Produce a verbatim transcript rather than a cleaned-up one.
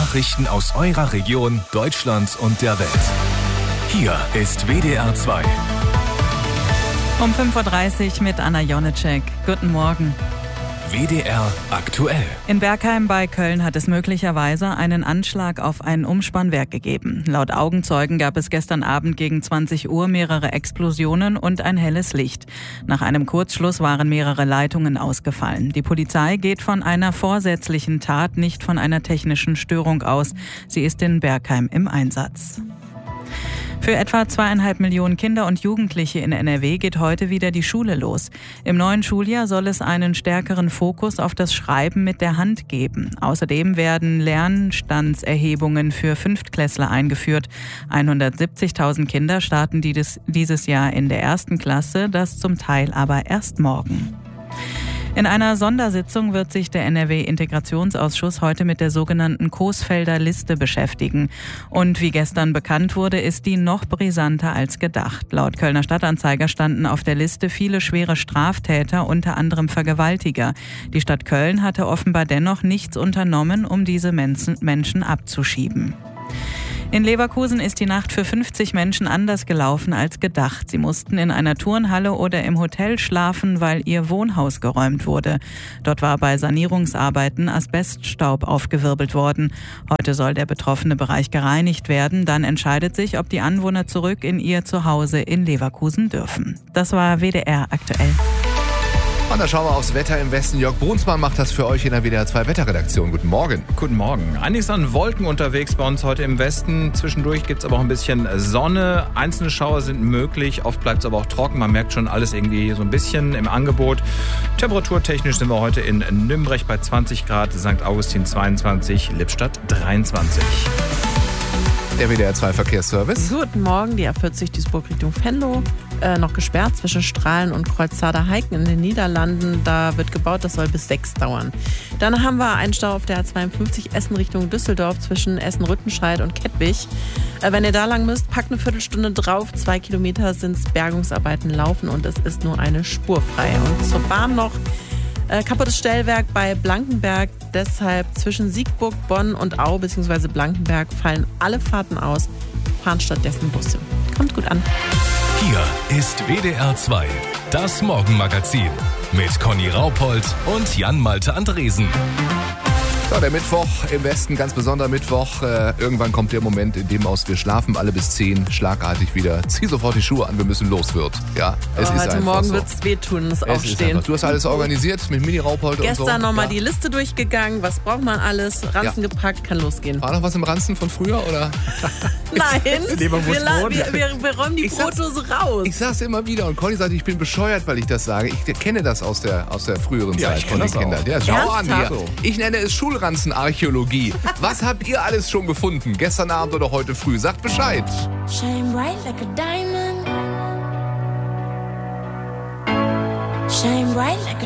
Nachrichten aus eurer Region, Deutschland und der Welt. Hier ist W D R zwei. Um fünf Uhr dreißig mit Anna Jonitschek. Guten Morgen. W D R aktuell. In Bergheim bei Köln hat es möglicherweise einen Anschlag auf ein Umspannwerk gegeben. Laut Augenzeugen gab es gestern Abend gegen zwanzig Uhr mehrere Explosionen und ein helles Licht. Nach einem Kurzschluss waren mehrere Leitungen ausgefallen. Die Polizei geht von einer vorsätzlichen Tat, nicht von einer technischen Störung aus. Sie ist in Bergheim im Einsatz. Für etwa zweieinhalb Millionen Kinder und Jugendliche in N R W geht heute wieder die Schule los. Im neuen Schuljahr soll es einen stärkeren Fokus auf das Schreiben mit der Hand geben. Außerdem werden Lernstandserhebungen für Fünftklässler eingeführt. hundertsiebzigtausend Kinder starten dieses Jahr in der ersten Klasse, das zum Teil aber erst morgen. In einer Sondersitzung wird sich der N R W-Integrationsausschuss heute mit der sogenannten Coesfelder Liste beschäftigen. Und wie gestern bekannt wurde, ist die noch brisanter als gedacht. Laut Kölner Stadtanzeiger standen auf der Liste viele schwere Straftäter, unter anderem Vergewaltiger. Die Stadt Köln hatte offenbar dennoch nichts unternommen, um diese Menschen abzuschieben. In Leverkusen ist die Nacht für fünfzig Menschen anders gelaufen als gedacht. Sie mussten in einer Turnhalle oder im Hotel schlafen, weil ihr Wohnhaus geräumt wurde. Dort war bei Sanierungsarbeiten Asbeststaub aufgewirbelt worden. Heute soll der betroffene Bereich gereinigt werden. Dann entscheidet sich, ob die Anwohner zurück in ihr Zuhause in Leverkusen dürfen. Das war W D R aktuell. Und dann schauen wir aufs Wetter im Westen. Jörg Brunsmann macht das für euch in der W D R zwei Wetterredaktion. Guten Morgen. Guten Morgen. Einiges an Wolken unterwegs bei uns heute im Westen. Zwischendurch gibt es aber auch ein bisschen Sonne. Einzelne Schauer sind möglich. Oft bleibt es aber auch trocken. Man merkt schon alles irgendwie so ein bisschen im Angebot. Temperaturtechnisch sind wir heute in Nürnberg bei zwanzig Grad, Sankt Augustin zweiundzwanzig, Lippstadt dreiundzwanzig. Der W D R zwei Verkehrsservice. Guten Morgen, die A vierzig Duisburg Richtung Venlo. Äh, noch gesperrt zwischen Strahlen und Kreuzzader-Heiken in den Niederlanden. Da wird gebaut, das soll bis sechs dauern. Dann haben wir einen Stau auf der A zweiundfünfzig Essen Richtung Düsseldorf zwischen Essen-Rüttenscheid und Kettwig. Äh, wenn ihr da lang müsst, packt eine Viertelstunde drauf. Zwei Kilometer sind Bergungsarbeiten laufen und es ist nur eine Spur frei. Und zur Bahn noch. Äh, kaputtes Stellwerk bei Blankenberg, deshalb zwischen Siegburg, Bonn und Au bzw. Blankenberg fallen alle Fahrten aus, fahren stattdessen Busse. Kommt gut an. Hier ist W D R zwei, das Morgenmagazin mit Conny Raupold und Jan-Malte Andresen. So, der Mittwoch im Westen, ganz besonderer Mittwoch. Äh, irgendwann kommt der Moment, in dem aus wir schlafen alle bis zehn, schlagartig wieder. Zieh sofort die Schuhe an, wir müssen los wird. Ja, es oh, ist heute einfach Morgen so. wird es wehtun, das Es Aufstehen. Du hast alles organisiert mit Mini-Raupold und so. Gestern nochmal ja. die Liste durchgegangen, was braucht man alles, Ranzen ja. gepackt, kann losgehen. War noch was im Ranzen von früher, oder? Nein, wir, la- wir, wir, wir räumen die Ich Brotdose raus. Ich sag's immer wieder und Conny sagt, ich bin bescheuert, weil ich das sage. Ich kenne das aus der, aus der früheren Ja, Zeit ich von kenn den das Kindern. auch. Ja, schau an Ernsthaft? hier. Ich nenne es Schulranzenarchäologie. Was habt ihr alles schon gefunden? Gestern Abend oder heute früh? Sagt Bescheid. Shine bright like a diamond. Shine bright like a